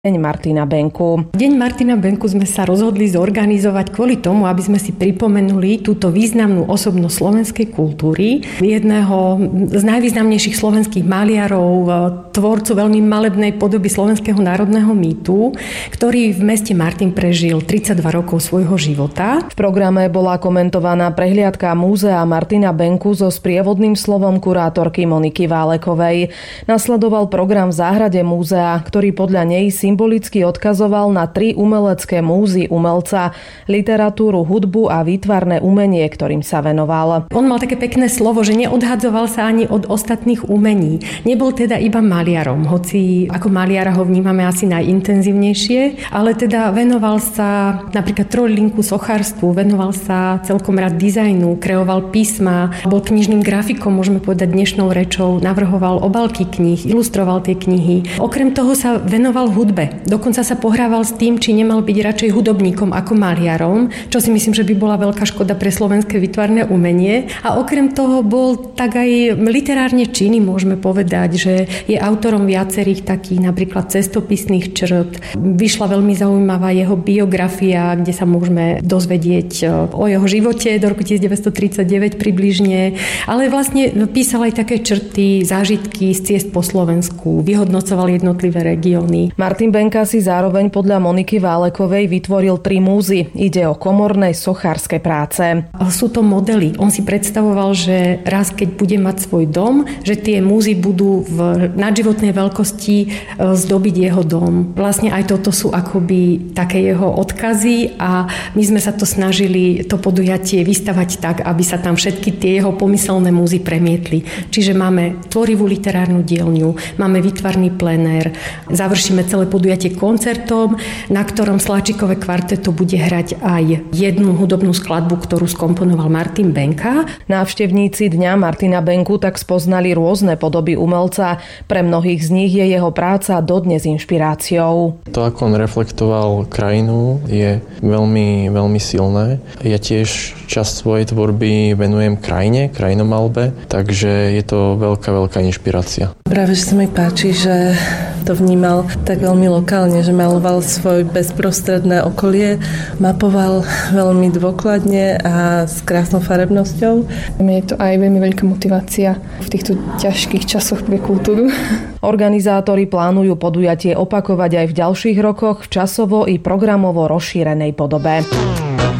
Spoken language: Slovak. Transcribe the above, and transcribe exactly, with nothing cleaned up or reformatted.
Deň Martina Benku. Deň Martina Benku sme sa rozhodli zorganizovať kvôli tomu, aby sme si pripomenuli túto významnú osobnosť slovenskej kultúry, jedného z najvýznamnejších slovenských maliarov, tvorcu veľmi malebnej podoby slovenského národného mýtu, ktorý v meste Martin prežil tridsaťdva rokov svojho života. V programe bola komentovaná prehliadka múzea Martina Benku so sprievodným slovom kurátorky Moniky Válekovej. Nasledoval program v záhrade múzea, ktorý podľa nej symbolicky odkazoval na tri umelecké múzy umelca, literatúru, hudbu a výtvarné umenie, ktorým sa venoval. On mal také pekné slovo, že neodhadzoval sa ani od ostatných umení. Nebol teda iba maliarom, hoci ako maliara ho vnímame asi najintenzívnejšie, ale teda venoval sa napríklad trojlinku sochárstvu, venoval sa celkom rád dizajnu, kreoval písma, bol knižným grafikom, môžeme povedať dnešnou rečou, navrhoval obálky kníh, ilustroval tie knihy. Okrem toho sa venoval hudbe. Dokonca sa pohrával s tým, či nemal byť radšej hudobníkom ako maliarom, čo si myslím, že by bola veľká škoda pre slovenské výtvarné umenie. A okrem toho bol tak aj literárne činný, môžeme povedať, že je autorom viacerých takých napríklad cestopisných črt. Vyšla veľmi zaujímavá jeho biografia, kde sa môžeme dozvedieť o jeho živote do roku devätnásťtridsaťdeväť približne, ale vlastne písal aj také črty, zážitky z ciest po Slovensku, vyhodnocoval jednotlivé regióny. Martin Benka si zároveň podľa Moniky Válekovej vytvoril tri múzy. Ide o komorné sochárske práce. Sú to modely. On si predstavoval, že raz, keď bude mať svoj dom, že tie múzy budú v nadživotnej veľkosti zdobiť jeho dom. Vlastne aj toto sú akoby také jeho odkazy a my sme sa to snažili, to podujatie vystavať tak, aby sa tam všetky tie jeho pomyselné múzy premietli. Čiže máme tvorivú literárnu dielňu, máme výtvarný plenér, završíme celé podujatie koncertom, na ktorom Sláčikové kvarteto bude hrať aj jednu hudobnú skladbu, ktorú skomponoval Martin Benka. Návštevníci Dňa Martina Benku tak spoznali rôzne podoby umelca. Pre mnohých z nich je jeho práca dodnes inšpiráciou. To, ako on reflektoval krajinu, je veľmi, veľmi silné. Ja tiež časť svojej tvorby venujem krajine, krajinomalbe, takže je to veľká, veľká inšpirácia. Práve, že sa mi páči, že to vnímal tak veľmi lokálne, že maloval svoj bezprostredné okolie, mapoval veľmi dôkladne a s krásnou farebnosťou. Je to aj veľmi veľká motivácia v týchto ťažkých časoch pre kultúru. Organizátori plánujú podujatie opakovať aj v ďalších rokoch v časovo i programovo rozšírenej podobe.